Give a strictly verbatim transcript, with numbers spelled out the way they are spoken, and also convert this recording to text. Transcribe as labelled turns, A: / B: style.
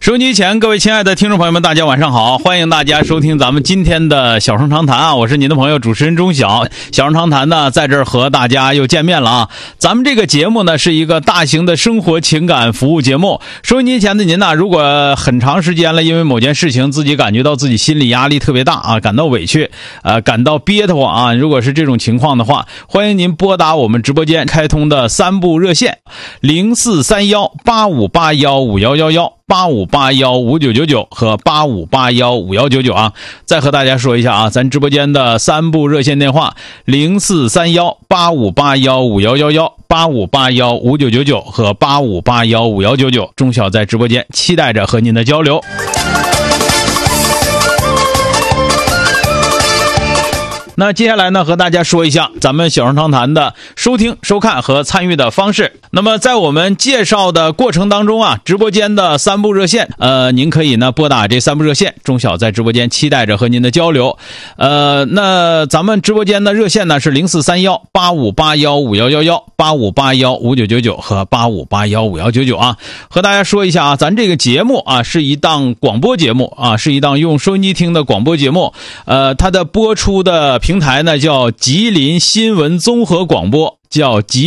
A: 收音机前各位亲爱的听众朋友们，大家晚上好，欢迎大家收听咱们今天的小声长谈啊，我是您的朋友主持人钟晓。小声长谈呢，在这儿和大家又见面了啊。咱们这个节目呢是一个大型的生活情感服务节目。收音机前的您呢，如果很长时间了，因为某件事情自己感觉到自己心理压力特别大啊，感到委屈，呃，感到憋得慌啊，如果是这种情况的话，欢迎您拨打我们直播间开通的三部热线零四三幺八五八幺五幺幺幺。八五八幺五九九九和八五八幺五幺九九啊，再和大家说一下啊，咱直播间的三部热线电话零四三幺八五八幺五幺幺幺、八五八幺五九九九和八五八幺五幺九九。钟晓在直播间期待着和您的交流。那接下来呢，和大家说一下咱们小声长谈的收听、收看和参与的方式。那么在我们介绍的过程当中啊，直播间的三部热线，呃，您可以呢拨打这三部热线，钟晓在直播间期待着和您的交流。呃，那咱们直播间的热线呢是零四三幺八五八幺五幺幺幺、八五八幺五九九九和八五八幺五幺九九啊。和大家说一下啊，咱这个节目啊是一档广播节目啊，是一档用收音机听的广播节目。呃，它的播出的平台呢叫吉林新闻综合广播，叫吉